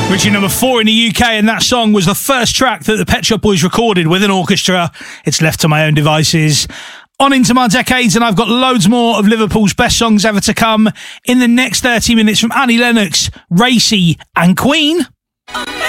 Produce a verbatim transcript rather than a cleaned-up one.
Reaching number four in the U K, and that song was the first track that the Pet Shop Boys recorded with an orchestra. It's Left to My Own Devices. On into my decades, and I've got loads more of Liverpool's best songs ever to come in the next thirty minutes from Annie Lennox, Racy and Queen.